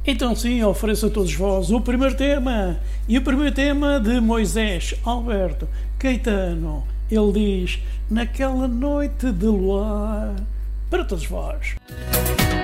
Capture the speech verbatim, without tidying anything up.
Então sim, ofereço a todos vós o primeiro tema. E o primeiro tema de Moisés Alberto Caetano. Ele diz: naquela noite de luar. Para todos vós.